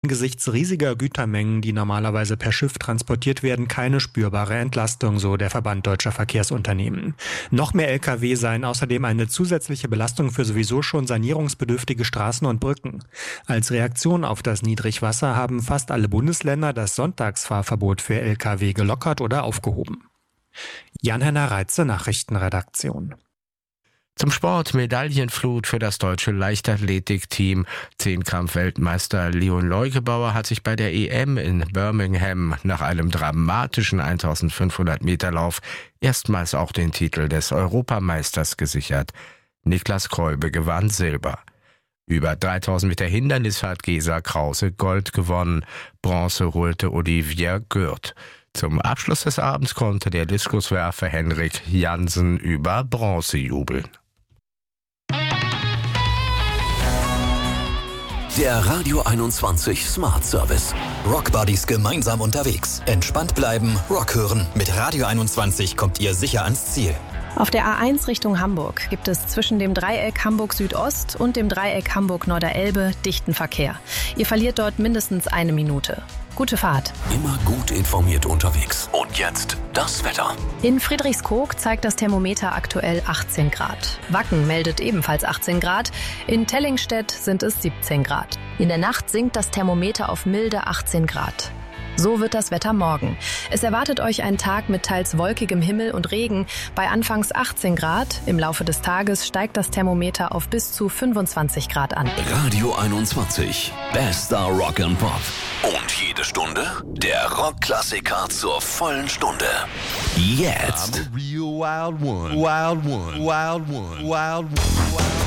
Angesichts riesiger Gütermengen, die normalerweise per Schiff transportiert werden, keine spürbare Entlastung, so der Verband Deutscher Verkehrsunternehmen. Noch mehr Lkw seien außerdem eine zusätzliche Belastung für sowieso schon sanierungsbedürftige Straßen und Brücken. Als Reaktion auf das Niedrigwasser haben fast alle Bundesländer das Sonntagsfahrverbot für Lkw gelockert oder aufgehoben. Jan-Henner Reitze, Nachrichtenredaktion. Zum Sport: Medaillenflut für das deutsche Leichtathletikteam. Zehnkampf-Weltmeister Leon Leugebauer hat sich bei der EM in Birmingham nach einem dramatischen 1500-Meter-Lauf erstmals auch den Titel des Europameisters gesichert. Niklas Kolbe gewann Silber. Über 3000 Meter Hindernis hat Gesa Krause Gold gewonnen. Bronze holte Olivier Gürt. Zum Abschluss des Abends konnte der Diskuswerfer Henrik Jansen über Bronze jubeln. Der Radio 21 Smart Service. Rock Buddies gemeinsam unterwegs. Entspannt bleiben, Rock hören. Mit Radio 21 kommt ihr sicher ans Ziel. Auf der A1 Richtung Hamburg gibt es zwischen dem Dreieck Hamburg Südost und dem Dreieck Hamburg Norderelbe dichten Verkehr. Ihr verliert dort mindestens eine Minute. Gute Fahrt. Immer gut informiert unterwegs. Und jetzt das Wetter. In Friedrichskoog zeigt das Thermometer aktuell 18 Grad. Wacken meldet ebenfalls 18 Grad. In Tellingstedt sind es 17 Grad. In der Nacht sinkt das Thermometer auf milde 18 Grad. So wird das Wetter morgen. Es erwartet euch ein Tag mit teils wolkigem Himmel und Regen bei anfangs 18 Grad. Im Laufe des Tages steigt das Thermometer auf bis zu 25 Grad an. Radio 21. Bester Rock and Pop. Und jede Stunde der Rockklassiker zur vollen Stunde. Jetzt. I'm a real wild one. Wild one. Wild one. Wild one.